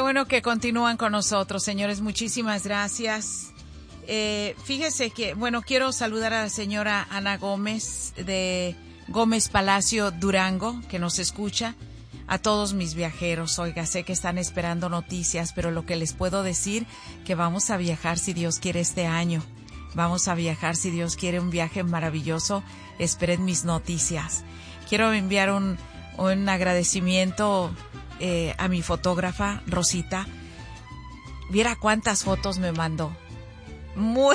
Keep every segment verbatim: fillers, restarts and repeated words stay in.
bueno que continúan con nosotros, señores. Muchísimas gracias. Eh, fíjese que, bueno, quiero saludar a la señora Ana Gómez de Gómez Palacio, Durango, que nos escucha. A todos mis viajeros, oiga, sé que están esperando noticias, pero lo que les puedo decir, que vamos a viajar si Dios quiere este año. Vamos a viajar si Dios quiere, un viaje maravilloso. Esperen mis noticias. Quiero enviar un, un agradecimiento eh, a mi fotógrafa, Rosita. Viera cuántas fotos me mandó. Muy,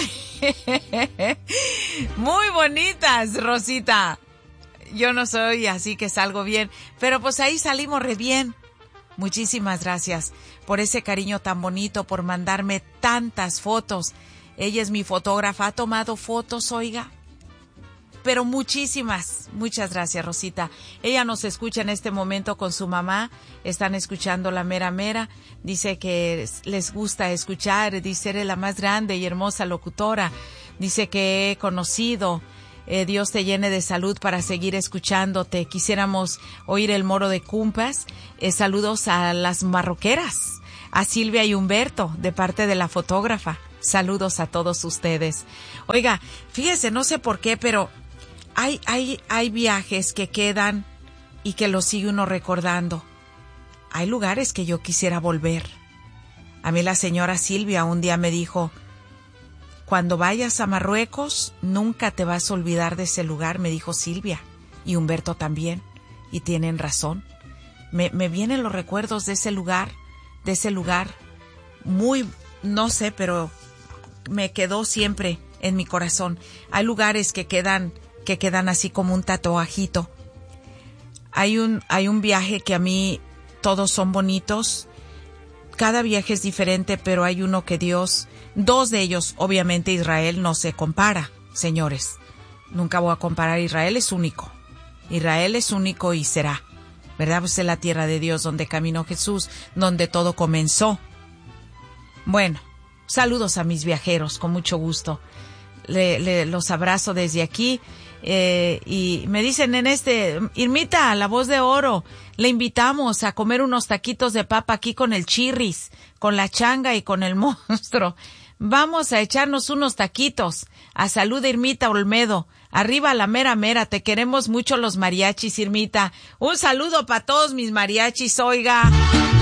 muy bonitas, Rosita. Yo no soy así que salgo bien, pero pues ahí salimos re bien. Muchísimas gracias por ese cariño tan bonito, por mandarme tantas fotos. Ella es mi fotógrafa, ha tomado fotos, oiga, pero muchísimas. Muchas gracias, Rosita. Ella nos escucha en este momento con su mamá, están escuchando La Mera Mera. Dice que les gusta escuchar, dice, eres la más grande y hermosa locutora. Dice que he conocido. Eh, Dios te llene de salud para seguir escuchándote. Quisiéramos oír el moro de Cumpas. Eh, saludos a las marroqueras, a Silvia y Humberto, de parte de la fotógrafa. Saludos a todos ustedes. Oiga, fíjese, no sé por qué, pero hay, hay, hay viajes que quedan y que los sigue uno recordando. Hay lugares que yo quisiera volver. A mí la señora Silvia un día me dijo, cuando vayas a Marruecos, nunca te vas a olvidar de ese lugar, me dijo Silvia. Y Humberto también. Y tienen razón. Me, me vienen los recuerdos de ese lugar, de ese lugar muy, no sé, pero me quedó siempre en mi corazón. Hay lugares que quedan, que quedan así como un tatuajito. Hay un, hay un viaje que a mí todos son bonitos. Cada viaje es diferente, pero hay uno que Dios, dos de ellos, obviamente Israel no se compara, señores. Nunca voy a comparar, Israel es único. Israel es único y será, ¿verdad? Pues es la tierra de Dios donde caminó Jesús, donde todo comenzó. Bueno, saludos a mis viajeros, con mucho gusto. Le, le, los abrazo desde aquí. Eh, y me dicen en este, Irmita, la voz de oro, le invitamos a comer unos taquitos de papa aquí con el chirris, con la changa y con el monstruo. Vamos a echarnos unos taquitos. A salud, Irmita Olmedo. Arriba la mera mera, te queremos mucho los mariachis, Irmita. Un saludo para todos mis mariachis, oiga.